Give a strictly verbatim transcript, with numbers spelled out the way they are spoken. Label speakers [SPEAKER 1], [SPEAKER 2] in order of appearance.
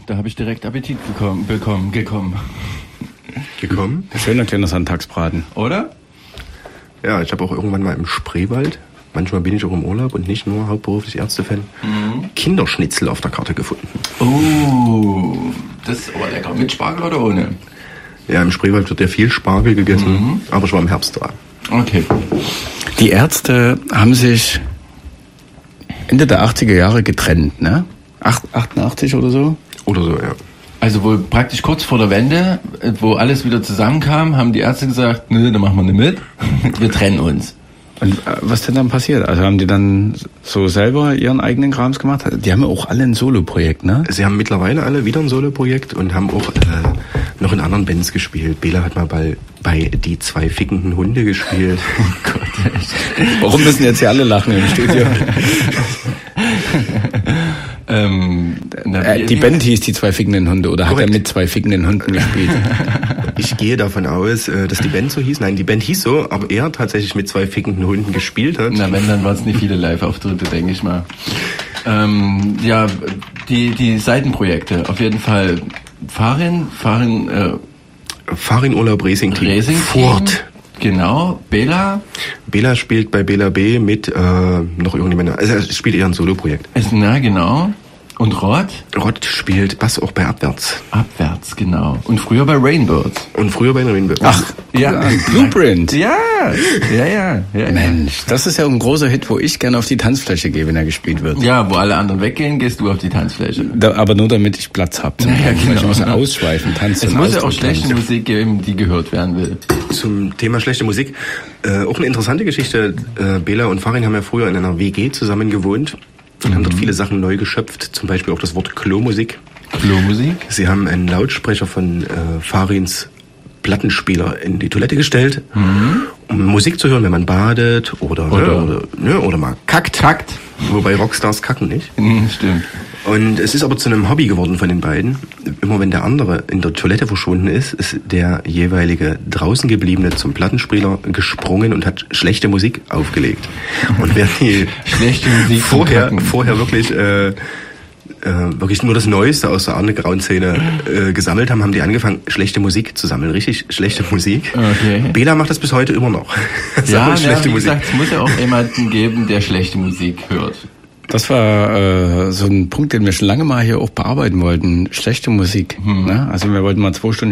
[SPEAKER 1] da habe ich direkt Appetit bekommen, bekommen, gekommen.
[SPEAKER 2] Gekommen?
[SPEAKER 3] Schöner kleiner Sonntagsbraten.
[SPEAKER 1] Oder?
[SPEAKER 2] Ja, ich habe auch irgendwann mal im Spreewald, manchmal bin ich auch im Urlaub und nicht nur hauptberuflich Ärztefan, mhm. Kinderschnitzel auf der Karte gefunden.
[SPEAKER 1] Oh, das ist aber lecker. Mit Spargel oder ohne?
[SPEAKER 2] Ja, im Spreewald wird ja viel Spargel gegessen, mhm. aber ich war im Herbst da.
[SPEAKER 1] Okay.
[SPEAKER 3] Die Ärzte haben sich Ende der achtziger Jahre getrennt, ne? achtundachtzig oder so?
[SPEAKER 2] Oder so, ja.
[SPEAKER 1] Also wohl praktisch kurz vor der Wende, wo alles wieder zusammenkam, haben die Ärzte gesagt, nö, da machen wir nicht mit, wir trennen uns.
[SPEAKER 3] Und was denn dann passiert? Also haben die dann so selber ihren eigenen Krams gemacht? Die haben ja auch alle ein Soloprojekt, ne?
[SPEAKER 2] Sie haben mittlerweile alle wieder ein Soloprojekt und haben auch äh, noch in anderen Bands gespielt. Bela hat mal bei, bei Die zwei fickenden Hunde gespielt.
[SPEAKER 1] Oh Gott, echt.
[SPEAKER 3] Warum müssen jetzt hier alle lachen im Studio? ähm, na, äh, die Band hieß Die zwei fickenden Hunde oder Korrekt. Hat er mit zwei fickenden Hunden gespielt?
[SPEAKER 2] Ich gehe davon aus, dass die Band so hieß. Nein, die Band hieß so, aber er tatsächlich mit zwei fickenden Hunden gespielt hat.
[SPEAKER 1] Na, wenn, dann waren es nicht viele Live-Auftritte, denke ich mal. Ähm, ja, die, die Seitenprojekte, auf jeden Fall Farin, Farin, äh,
[SPEAKER 2] Farin Urlaub Racing Team.
[SPEAKER 1] Racing
[SPEAKER 2] Furt.
[SPEAKER 1] Genau, Bela.
[SPEAKER 2] Bela spielt bei Bela B mit äh, noch irgendjemand. Also er spielt eher ein Soloprojekt.
[SPEAKER 1] Na, genau. Und Rod?
[SPEAKER 2] Rod spielt Bass auch bei Abwärts.
[SPEAKER 1] Abwärts, genau. Und früher bei Rainbirds.
[SPEAKER 2] Und früher bei Rainbirds.
[SPEAKER 3] Ach, ja. Blueprint.
[SPEAKER 1] Ja, ja, ja, ja.
[SPEAKER 3] Mensch, das ist ja ein großer Hit, wo ich gerne auf die Tanzfläche gehe, wenn er gespielt wird.
[SPEAKER 1] Ja, wo alle anderen weggehen, gehst du auf die Tanzfläche.
[SPEAKER 3] Da, aber nur damit ich Platz habe.
[SPEAKER 1] Ja, genau.
[SPEAKER 3] Ich muss ausschweifen, tanzen.
[SPEAKER 1] Es muss ja auch schlechte Musik geben, die gehört werden will.
[SPEAKER 2] Zum Thema schlechte Musik. Äh, auch eine interessante Geschichte. Äh, Bela und Farin haben ja früher in einer W G zusammen gewohnt. Und mhm. haben dort viele Sachen neu geschöpft, zum Beispiel auch das Wort Klomusik.
[SPEAKER 1] Klomusik?
[SPEAKER 2] Sie haben einen Lautsprecher von äh, Farins Plattenspieler in die Toilette gestellt, mhm. um Musik zu hören, wenn man badet oder oder, ne, oder, ne, oder mal kackt.
[SPEAKER 1] Kackt.
[SPEAKER 2] Wobei Rockstars kacken nicht.
[SPEAKER 1] Mhm, stimmt.
[SPEAKER 2] Und es ist aber zu einem Hobby geworden von den beiden. Immer wenn der andere in der Toilette verschwunden ist, ist der jeweilige draußen gebliebene zum Plattenspieler gesprungen und hat schlechte Musik aufgelegt. Und während die
[SPEAKER 1] schlechte Musik
[SPEAKER 2] vorher, vorher wirklich, äh, äh, wirklich nur das Neueste aus der Underground-Szene äh, gesammelt haben, haben die angefangen, schlechte Musik zu sammeln. Richtig schlechte Musik.
[SPEAKER 1] Okay.
[SPEAKER 2] Bela macht das bis heute immer noch.
[SPEAKER 1] Ja, ja, wie Musik. Gesagt, es muss ja auch jemanden geben, der schlechte Musik hört.
[SPEAKER 3] Das war äh, so ein Punkt, den wir schon lange mal hier auch bearbeiten wollten. Schlechte Musik. Hm. Ne? Also wir wollten mal zwei Stunden